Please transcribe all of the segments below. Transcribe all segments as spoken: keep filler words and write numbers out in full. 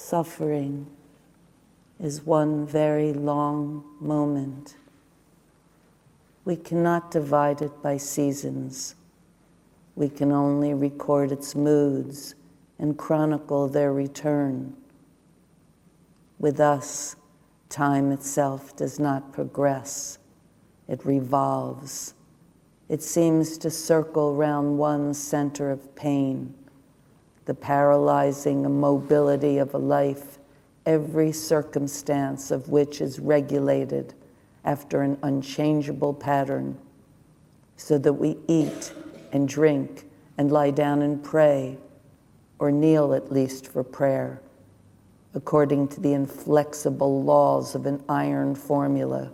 Suffering is one very long moment. We cannot divide it by seasons. We can only record its moods and chronicle their return. With us, time itself does not progress. It revolves. It seems to circle round one center of pain, the paralyzing immobility of a life, every circumstance of which is regulated after an unchangeable pattern, so that we eat and drink and lie down and pray, or kneel at least for prayer, according to the inflexible laws of an iron formula.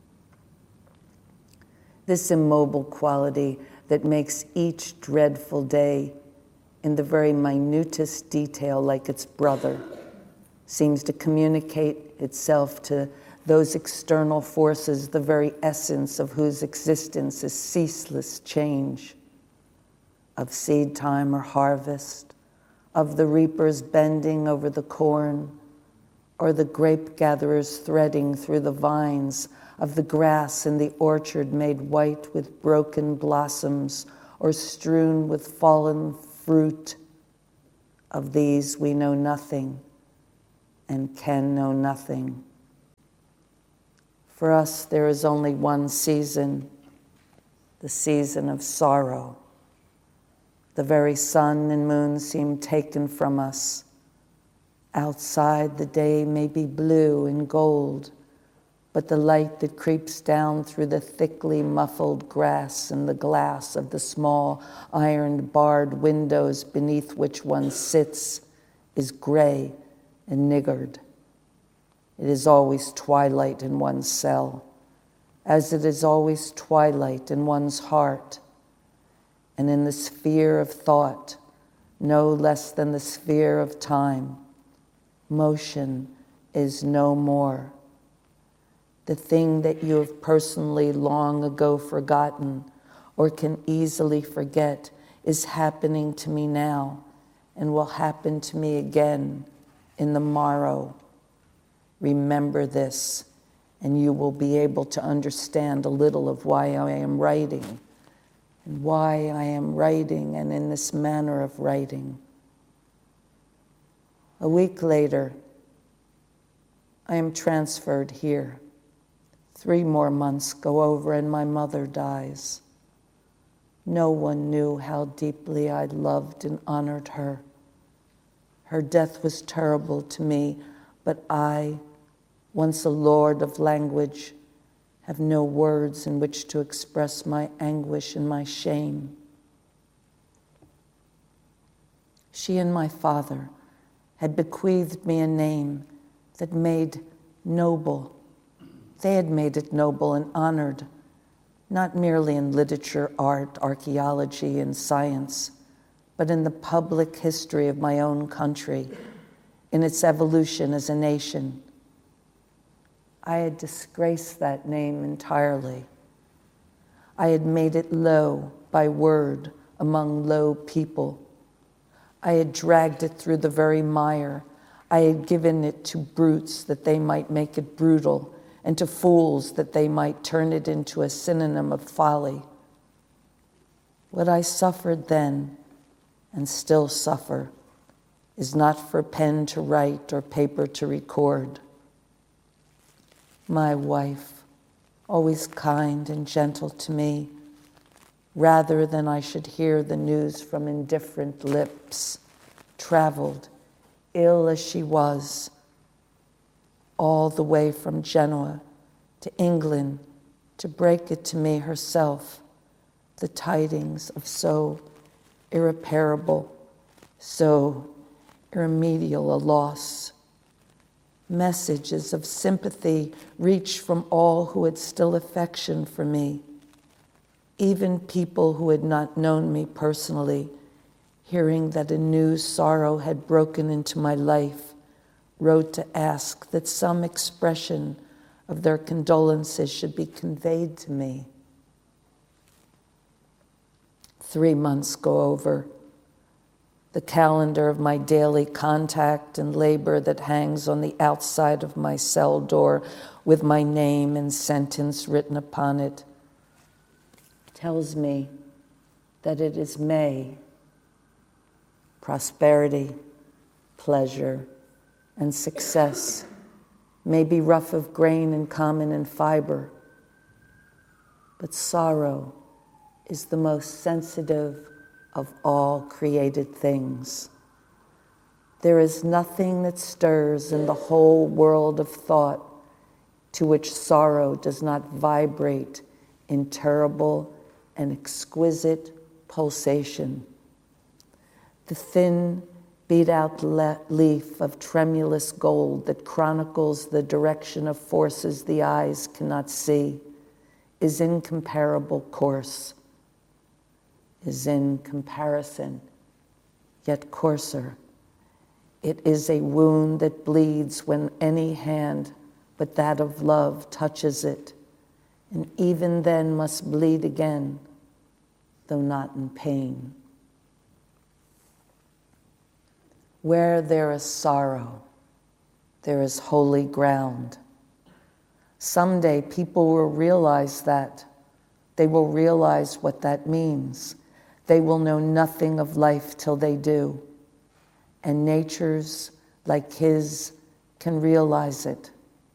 This immobile quality that makes each dreadful day, in the very minutest detail like its brother, seems to communicate itself to those external forces, the very essence of whose existence is ceaseless change, of seed time or harvest, of the reapers bending over the corn, or the grape gatherers threading through the vines, of the grass in the orchard made white with broken blossoms or strewn with fallen fruit. Of these we know nothing and can know nothing. For us, there is only one season, the season of sorrow. The very sun and moon seem taken from us. Outside, the day may be blue and gold, but the light that creeps down through the thickly muffled grass and the glass of the small ironed barred windows beneath which one sits is gray and niggard. It is always twilight in one's cell, as it is always twilight in one's heart, and in the sphere of thought, no less than the sphere of time. Motion is no more. The thing that you have personally long ago forgotten or can easily forget is happening to me now and will happen to me again in the morrow. Remember this, and you will be able to understand a little of why I am writing, and why I am writing, and in this manner of writing. A week later, I am transferred here. Three more months go over and my mother dies. No one knew how deeply I loved and honored her. Her death was terrible to me, but I, once a lord of language, have no words in which to express my anguish and my shame. She and my father had bequeathed me a name that made noble. They had made it noble and honored, not merely in literature, art, archaeology, and science, but in the public history of my own country, in its evolution as a nation. I had disgraced that name entirely. I had made it low by word among low people. I had dragged it through the very mire. I had given it to brutes that they might make it brutal, and to fools that they might turn it into a synonym of folly. What I suffered then, and still suffer, is not for pen to write or paper to record. My wife, always kind and gentle to me, rather than I should hear the news from indifferent lips, traveled, ill as she was, all the way from Genoa to England to break it to me herself, the tidings of so irreparable, so irremediable a loss. Messages of sympathy reached from all who had still affection for me, even people who had not known me personally, hearing that a new sorrow had broken into my life, wrote to ask that some expression of their condolences should be conveyed to me. Three months go over. the calendar of my daily contact and labor that hangs on the outside of my cell door with my name and sentence written upon it, tells me that it is May. Prosperity, pleasure, and success may be rough of grain and common in fiber, but sorrow is the most sensitive of all created things. There is nothing that stirs in the whole world of thought to which sorrow does not vibrate in terrible and exquisite pulsation. The thin, beat-out le- leaf of tremulous gold that chronicles the direction of forces the eyes cannot see is incomparable coarse, is in comparison, yet coarser. It is a wound that bleeds when any hand but that of love touches it, and even then must bleed again, though not in pain. Where there is sorrow, there is holy ground. Someday people will realize that. They will realize what that means. They will know nothing of life till they do. And natures like his can realize it.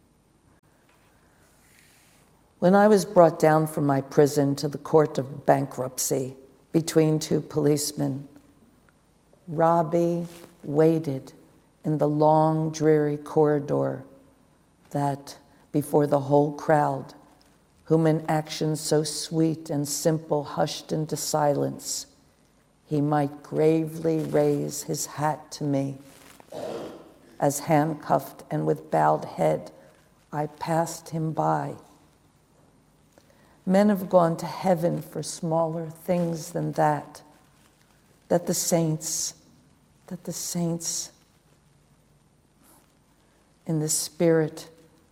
When I was brought down from my prison to the court of bankruptcy between two policemen, Robbie waited in the long, dreary corridor that, before the whole crowd, whom in action so sweet and simple hushed into silence, he might gravely raise his hat to me. As handcuffed and with bowed head, I passed him by. Men have gone to heaven for smaller things than that, that the saints, that the saints in the spirit,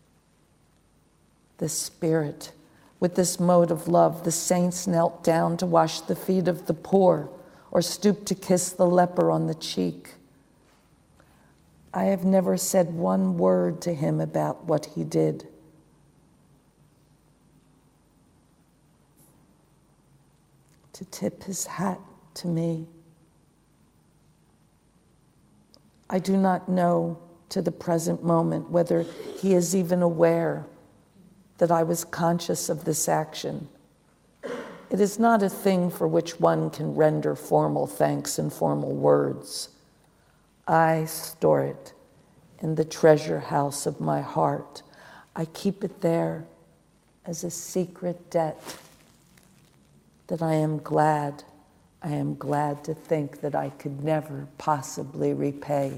the spirit, with this mode of love, the saints knelt down to wash the feet of the poor or stooped to kiss the leper on the cheek. I have never said one word to him about what he did. To tip his hat to me. I do not know to the present moment whether he is even aware that I was conscious of this action. It is not a thing for which one can render formal thanks in formal words. I store it in the treasure house of my heart. I keep it there as a secret debt that I am glad, I am glad to think that I could never possibly repay.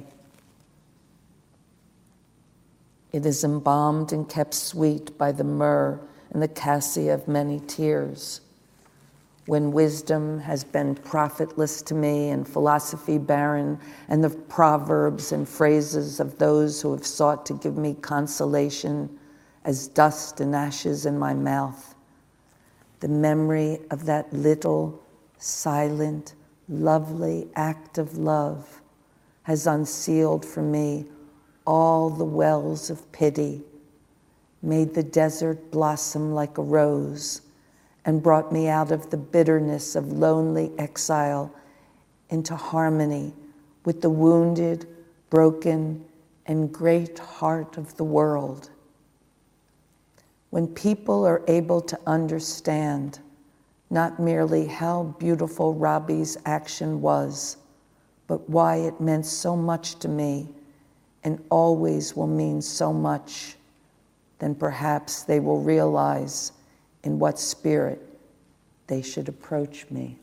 It is embalmed and kept sweet by the myrrh and the cassia of many tears. When wisdom has been profitless to me and philosophy barren, and the proverbs and phrases of those who have sought to give me consolation as dust and ashes in my mouth, the memory of that little, silent, lovely act of love has unsealed for me all the wells of pity, made the desert blossom like a rose, and brought me out of the bitterness of lonely exile into harmony with the wounded, broken, and great heart of the world. When people are able to understand not merely how beautiful Robbie's action was, but why it meant so much to me and always will mean so much, then perhaps they will realize in what spirit they should approach me.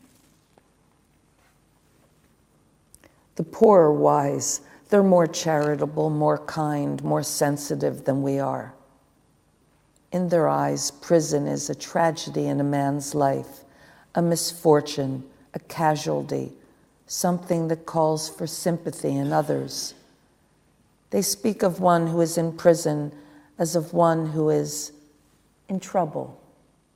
The poor are wise. They're more charitable, more kind, more sensitive than we are. In their eyes, prison is a tragedy in a man's life, a misfortune, a casualty, something that calls for sympathy in others. They speak of one who is in prison as of one who is in trouble,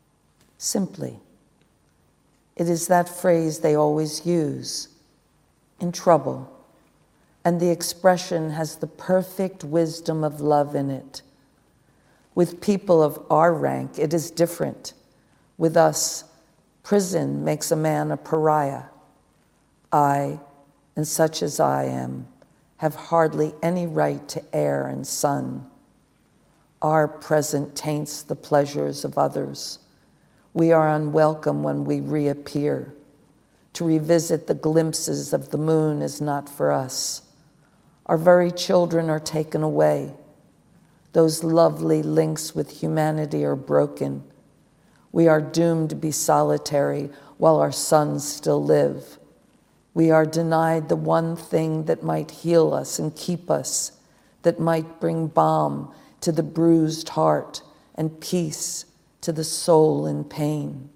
simply. It is that phrase they always use. in trouble, and the expression has the perfect wisdom of love in it. With people of our rank, it is different. With us, prison makes a man a pariah. I, and such as I am, have hardly any right to air and sun. Our present taints the pleasures of others. We are unwelcome when we reappear. To revisit the glimpses of the moon is not for us. Our very children are taken away. Those lovely links with humanity are broken. We are doomed to be solitary while our sons still live. We are denied the one thing that might heal us and keep us, that might bring balm to the bruised heart and peace to the soul in pain.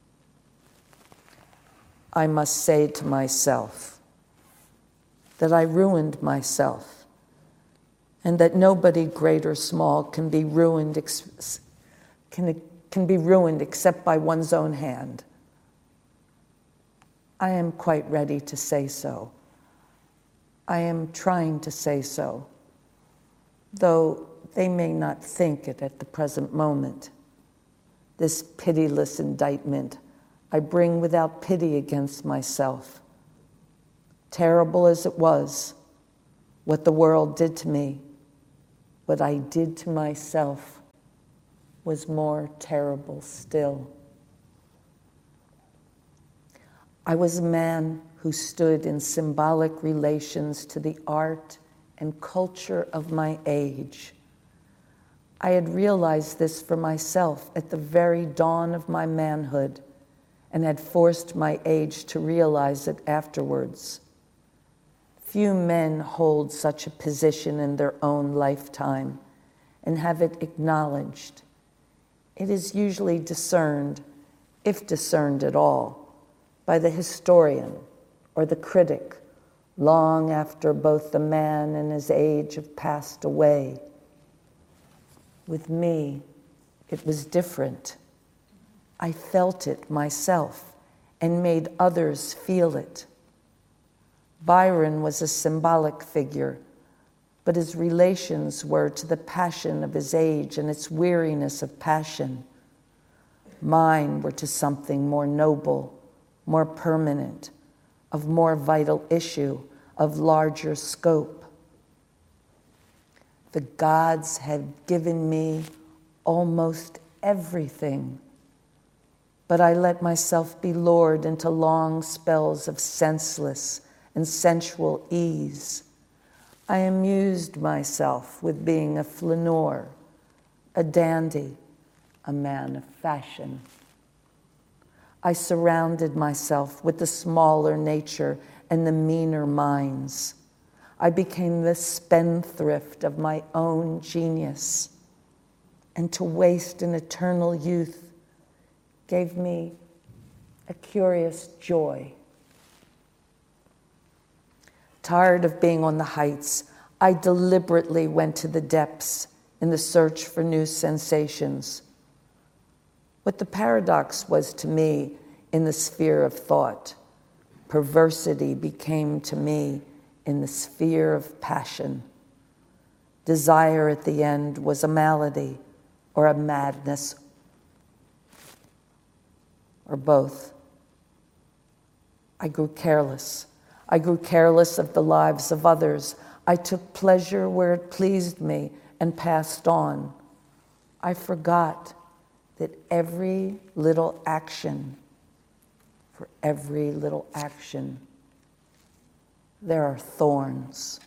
I must say to myself that I ruined myself, and that nobody, great or small, can be ruined ex- can, can be ruined except by one's own hand. I am quite ready to say so. I am trying to say so, though they may not think it at the present moment. This pitiless indictment I bring without pity against myself. Terrible as it was, what the world did to me, what I did to myself was more terrible still. I was a man who stood in symbolic relations to the art and culture of my age. I had realized this for myself at the very dawn of my manhood and had forced my age to realize it afterwards. Few men hold such a position in their own lifetime and have it acknowledged. It is usually discerned, if discerned at all, by the historian or the critic long after both the man and his age have passed away. With me, it was different. I felt it myself and made others feel it. Byron was a symbolic figure, but his relations were to the passion of his age and its weariness of passion. Mine were to something more noble, more permanent, of more vital issue, of larger scope. The gods had given me almost everything, but I let myself be lured into long spells of senseless and sensual ease. I amused myself with being a flaneur, a dandy, a man of fashion. I surrounded myself with the smaller nature and the meaner minds. I became the spendthrift of my own genius. And to waste an eternal youth gave me a curious joy. Tired of being on the heights, I deliberately went to the depths in the search for new sensations. What the paradox was to me in the sphere of thought, perversity became to me in the sphere of passion. Desire at the end was a malady or a madness, or both. I grew careless. I grew careless of the lives of others. I took pleasure where it pleased me and passed on. I forgot that every little action, for every little action, there are thorns.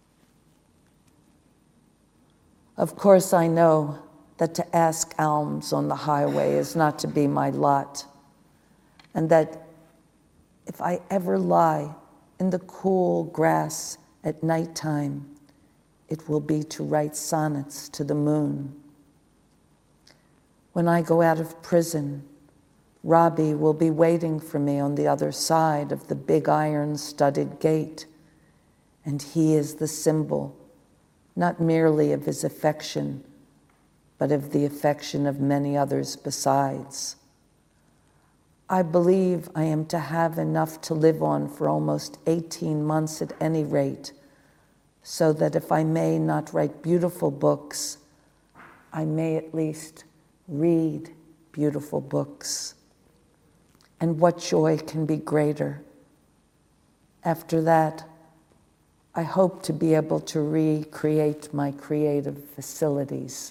Of course, I know that to ask alms on the highway is not to be my lot, and that if I ever lie in the cool grass at nighttime, it will be to write sonnets to the moon. When I go out of prison, Robbie will be waiting for me on the other side of the big iron-studded gate, and he is the symbol, not merely of his affection, but of the affection of many others besides. I believe I am to have enough to live on for almost eighteen months at any rate, so that if I may not write beautiful books, I may at least read beautiful books. And what joy can be greater? After that, I hope to be able to recreate my creative facilities.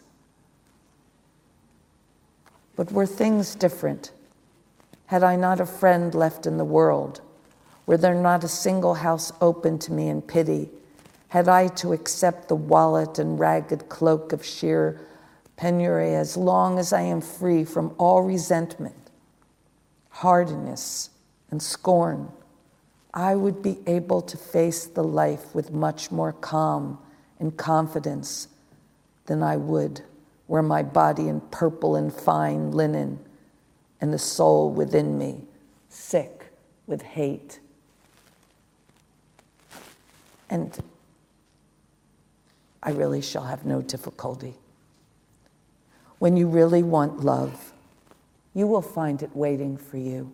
But were things different? Had I not a friend left in the world? Were there not a single house open to me in pity? Had I to accept the wallet and ragged cloak of sheer penury as long as I am free from all resentment, hardness, and scorn, I would be able to face the life with much more calm and confidence than I would were my body in purple and fine linen and the soul within me sick with hate. And I really shall have no difficulty. When you really want love, you will find it waiting for you.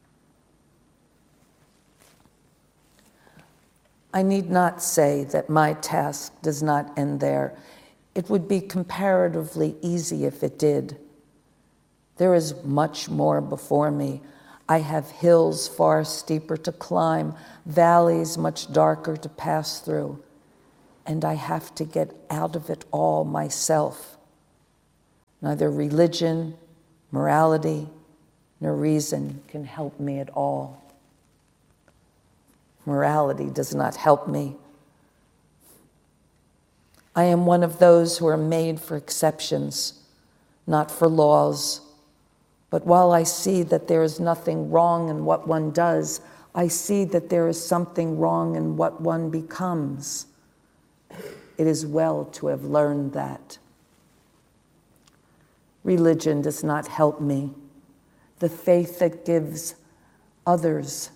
I need not say that my task does not end there. It would be comparatively easy if it did. There is much more before me. I have hills far steeper to climb, valleys much darker to pass through, and I have to get out of it all myself. Neither religion, morality, nor reason can help me at all. Morality does not help me. I am one of those who are made for exceptions, not for laws. But while I see that there is nothing wrong in what one does, I see that there is something wrong in what one becomes. It is well to have learned that. Religion does not help me. The faith that gives others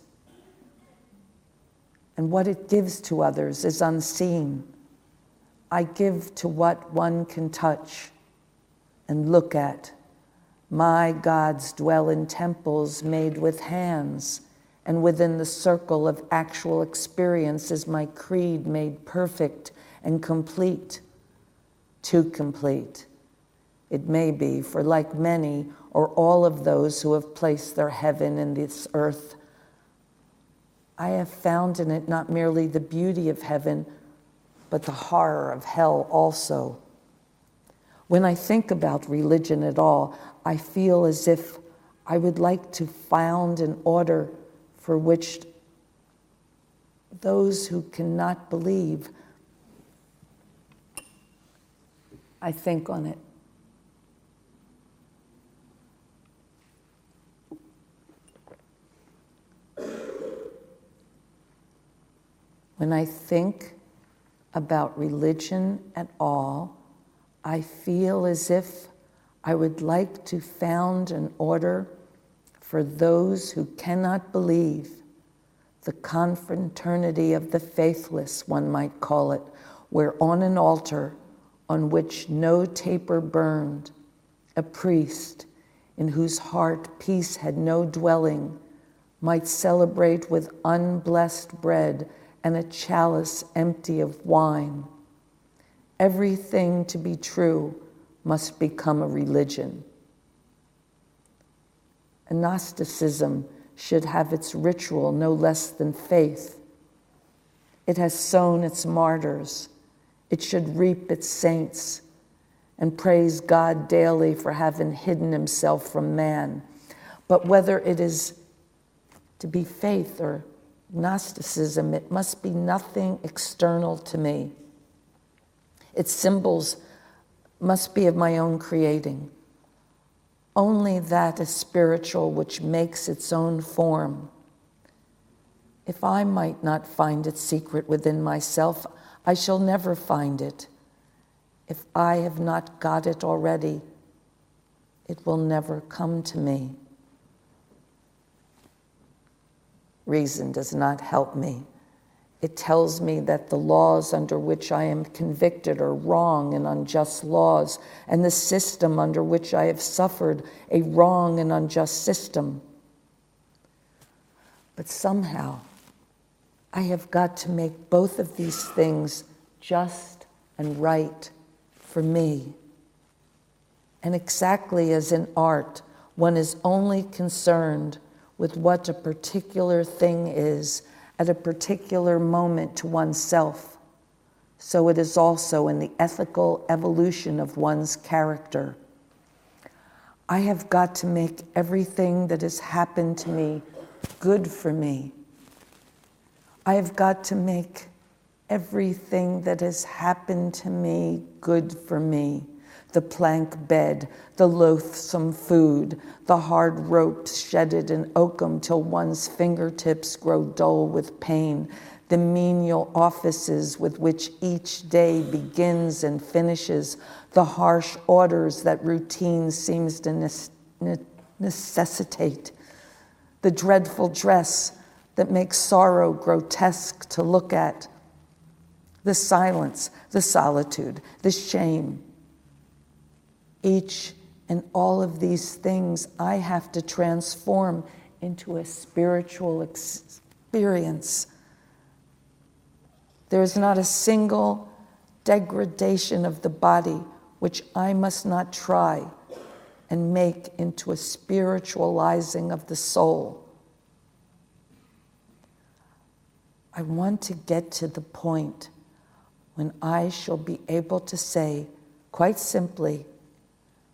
and what it gives to others is unseen. I give to what one can touch and look at. My gods dwell in temples made with hands, and within the circle of actual experience is my creed made perfect and complete, too complete. It may be, for like many or all of those who have placed their heaven in this earth, I have found in it not merely the beauty of heaven, but the horror of hell also. When I think about religion at all, I feel as if I would like to found an order for which those who cannot believe, I think on it. When I think about religion at all, I feel as if I would like to found an order for those who cannot believe, the confraternity of the faithless, one might call it, where on an altar on which no taper burned, a priest in whose heart peace had no dwelling might celebrate with unblessed bread and a chalice empty of wine. Everything to be true must become a religion. Gnosticism should have its ritual no less than faith. It has sown its martyrs. It should reap its saints and praise God daily for having hidden himself from man. But whether it is to be faith or Gnosticism, it must be nothing external to me. Its symbols must be of my own creating. Only that is spiritual which makes its own form. If I might not find its secret within myself, I shall never find it. If I have not got it already, it will never come to me. Reason does not help me. It tells me that the laws under which I am convicted are wrong and unjust laws, and the system under which I have suffered a wrong and unjust system. But somehow, I have got to make both of these things just and right for me. And exactly as in art, one is only concerned with what a particular thing is at a particular moment to oneself, so it is also in the ethical evolution of one's character. I have got to make everything that has happened to me good for me. I have got to make everything that has happened to me good for me. The plank bed, the loathsome food, the hard ropes shedded in oakum till one's fingertips grow dull with pain, the menial offices with which each day begins and finishes, the harsh orders that routine seems to necessitate, the dreadful dress that makes sorrow grotesque to look at, the silence, the solitude, the shame. Each and all of these things I have to transform into a spiritual experience. There is not a single degradation of the body which I must not try and make into a spiritualizing of the soul. I want to get to the point when I shall be able to say, quite simply,